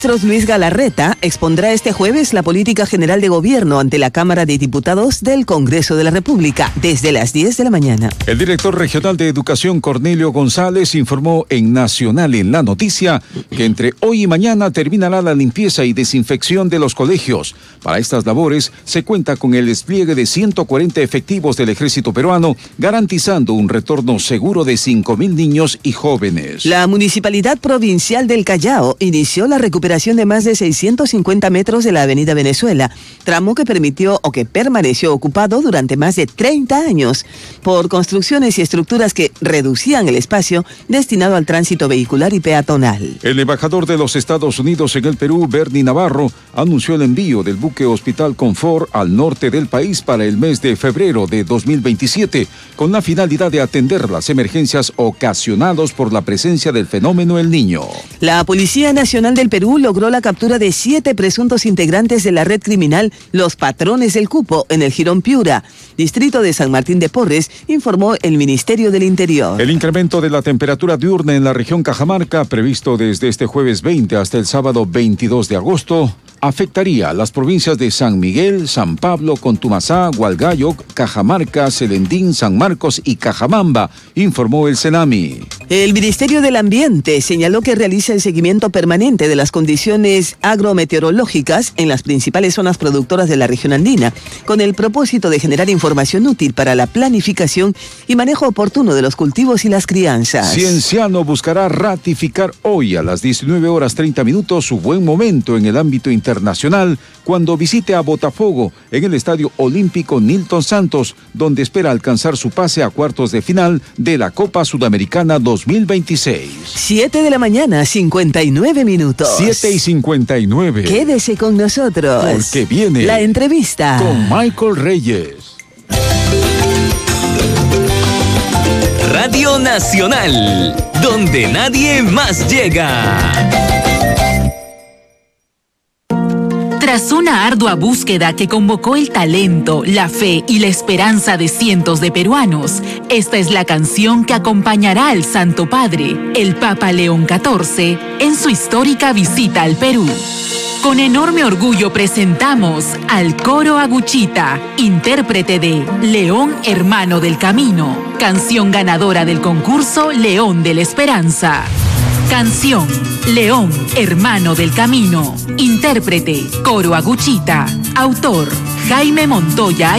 Luis Galarreta expondrá este jueves la política general de gobierno ante la Cámara de Diputados del Congreso de la República desde las 10 de la mañana. El director regional de Educación, Cornelio González, informó en Nacional en la Noticia que entre hoy y mañana terminará la limpieza y desinfección de los colegios. Para estas labores se cuenta con el despliegue de 140 efectivos del Ejército peruano, garantizando un retorno seguro de 5.000 niños y jóvenes. La Municipalidad Provincial del Callao inició la recuperación de más de 650 metros de la Avenida Venezuela, tramo que permaneció ocupado durante más de 30 años por construcciones y estructuras que reducían el espacio destinado al tránsito vehicular y peatonal. El embajador de los Estados Unidos en el Perú, Bernie Navarro, anunció el envío del buque Hospital Confort al norte del país para el mes de febrero de 2027, con la finalidad de atender las emergencias ocasionadas por la presencia del fenómeno El Niño. La Policía Nacional del Perú logró la captura de 7 presuntos integrantes de la red criminal Los Patrones del Cupo en el Jirón Piura, distrito de San Martín de Porres, informó el Ministerio del Interior. El incremento de la temperatura diurna en la región Cajamarca, previsto desde este jueves 20 hasta el sábado 22 de agosto, afectaría a las provincias de San Miguel, San Pablo, Contumasá, Hualgayo, Cajamarca, Celendín, San Marcos y Cajamamba, informó el CENAMI. El Ministerio del Ambiente señaló que realiza el seguimiento permanente de las condiciones agrometeorológicas en las principales zonas productoras de la región andina, con el propósito de generar información útil para la planificación y manejo oportuno de los cultivos y las crianzas. Cienciano buscará ratificar hoy a las 19:30 su buen momento en el ámbito internacional cuando visite a Botafogo en el Estadio Olímpico Nilton Santos, donde espera alcanzar su pase a cuartos de final de la Copa Sudamericana 2026. 7 de la mañana, 59 minutos. 7:59. Quédese con nosotros. Porque viene la entrevista con Michael Reyes. Radio Nacional, donde nadie más llega. Tras una ardua búsqueda que convocó el talento, la fe y la esperanza de cientos de peruanos, esta es la canción que acompañará al Santo Padre, el Papa León XIV, en su histórica visita al Perú. Con enorme orgullo presentamos al Coro Aguchita, intérprete de León Hermano del Camino, canción ganadora del concurso León de la Esperanza. Canción León Hermano del Camino, intérprete Coro Aguchita, autor Jaime Montoya